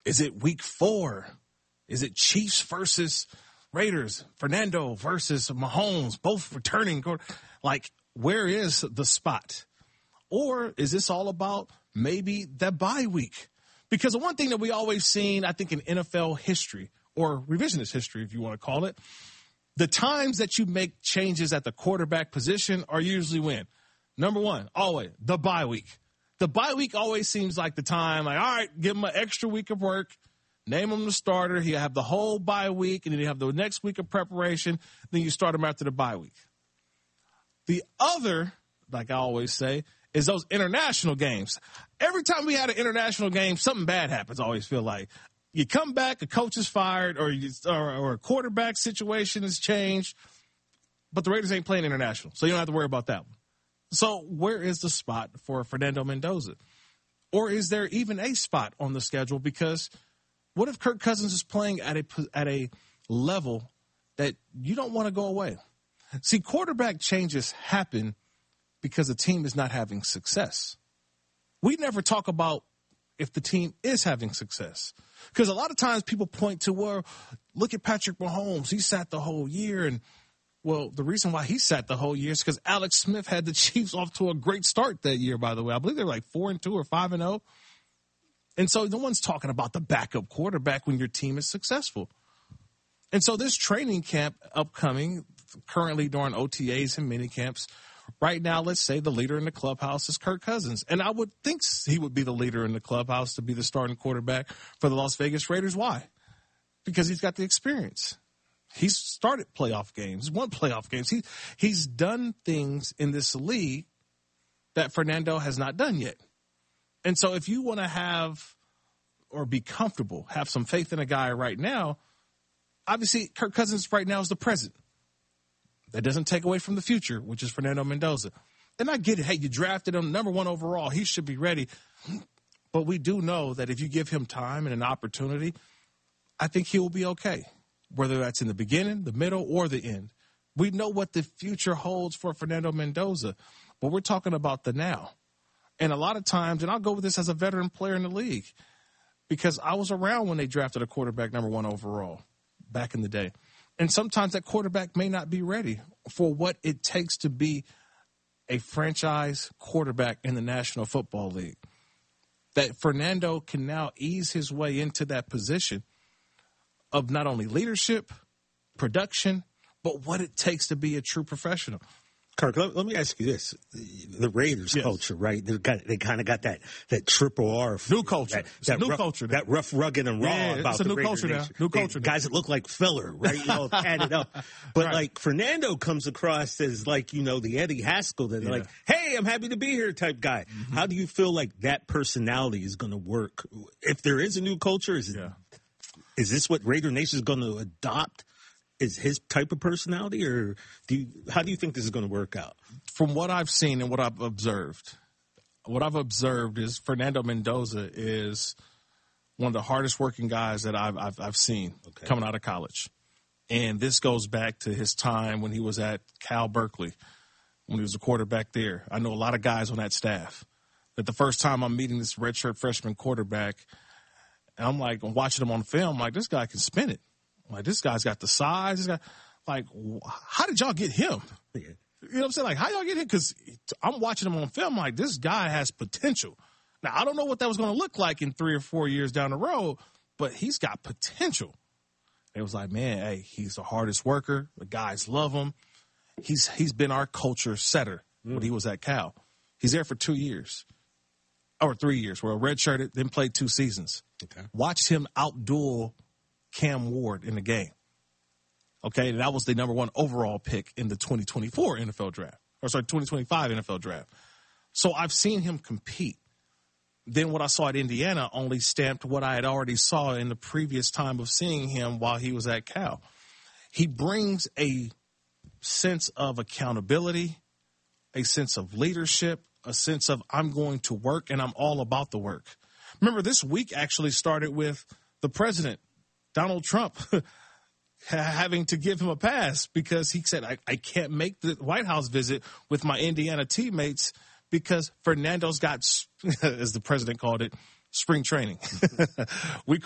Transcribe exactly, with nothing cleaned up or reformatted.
Is it week four? Is it Chiefs versus Raiders? Fernando versus Mahomes, both returning. Like, where is the spot? Or is this all about maybe that bye week? Because the one thing that we always seen, I think, in N F L history, or revisionist history, if you want to call it, the times that you make changes at the quarterback position are usually when? Number one, always, the bye week. The bye week always seems like the time, like, all right, give him an extra week of work, name him the starter, he'll have the whole bye week, and then you have the next week of preparation, then you start him after the bye week. The other, like I always say, is those international games. Every time we had an international game, something bad happens, I always feel like. You come back, a coach is fired, or, you, or, or a quarterback situation has changed, but the Raiders ain't playing international, so you don't have to worry about that one. So where is the spot for Fernando Mendoza? Or is there even a spot on the schedule? Because what if Kirk Cousins is playing at a, at a level that you don't want to go away? See, quarterback changes happen because the team is not having success. We never talk about if the team is having success. Because a lot of times people point to, well, look at Patrick Mahomes. He sat the whole year. And, well, the reason why he sat the whole year is because Alex Smith had the Chiefs off to a great start that year, by the way. I believe they were like four and two or five and oh. And so no one's talking about the backup quarterback when your team is successful. And so this training camp upcoming, currently during O T As and mini camps, right now, let's say the leader in the clubhouse is Kirk Cousins. And I would think he would be the leader in the clubhouse to be the starting quarterback for the Las Vegas Raiders. Why? Because he's got the experience. He's started playoff games, won playoff games. He, he's done things in this league that Fernando has not done yet. And so if you want to have or be comfortable, have some faith in a guy right now, obviously Kirk Cousins right now is the present. That doesn't take away from the future, which is Fernando Mendoza. And I get it. Hey, you drafted him number one overall. He should be ready. But we do know that if you give him time and an opportunity, I think he will be okay, whether that's in the beginning, the middle, or the end. We know what the future holds for Fernando Mendoza, but we're talking about the now. And a lot of times, and I'll go with this as a veteran player in the league, because I was around when they drafted a quarterback number one overall back in the day. And sometimes that quarterback may not be ready for what it takes to be a franchise quarterback in the National Football League. That Fernando can now ease his way into that position of not only leadership, production, but what it takes to be a true professional. Kirk, let, let me ask you this. The Raiders yes. culture, right? They've got, they kind of got that, that triple R. New culture. That, it's that a new rough, culture. That rough, rugged, and raw yeah, about it's a the new Raider culture now. Nation. New They, culture. Guys that look like filler, right? You know, padded up. But right. like Fernando comes across as like, you know, the Eddie Haskell that yeah. like, hey, I'm happy to be here type guy. Mm-hmm. How do you feel like that personality is going to work? If there is a new culture, is, it, yeah. is this what Raider Nation is going to adopt? Is his type of personality, or do you, how do you think this is going to work out? From what I've seen and what I've observed, what I've observed is Fernando Mendoza is one of the hardest working guys that I've I've, I've seen okay. coming out of college. And this goes back to his time when he was at Cal Berkeley, when he was a quarterback there. I know a lot of guys on that staff. That the first time I'm meeting this redshirt freshman quarterback, and I'm like, I'm watching him on film, I'm like, this guy can spin it. Like, this guy's got the size. This guy, like, how did y'all get him? Yeah. You know what I'm saying? Like, how y'all get him? Because I'm watching him on film, like, this guy has potential. Now, I don't know what that was going to look like in three or four years down the road, but he's got potential. It was like, man, hey, he's the hardest worker. The guys love him. He's He's been our culture setter mm. when he was at Cal. He's there for two years. Or three years. Well, redshirted, then played two seasons. Okay. Watched him outduel Cam Ward in the game. Okay, that was the number one overall pick in the twenty twenty-four N F L draft. Or sorry, twenty twenty-five N F L draft. So I've seen him compete. Then what I saw at Indiana only stamped what I had already saw in the previous time of seeing him while he was at Cal. He brings a sense of accountability, a sense of leadership, a sense of I'm going to work and I'm all about the work. Remember, this week actually started with the president, Donald Trump, having to give him a pass because he said, I, I can't make the White House visit with my Indiana teammates because Fernando's got, as the president called it, spring training. we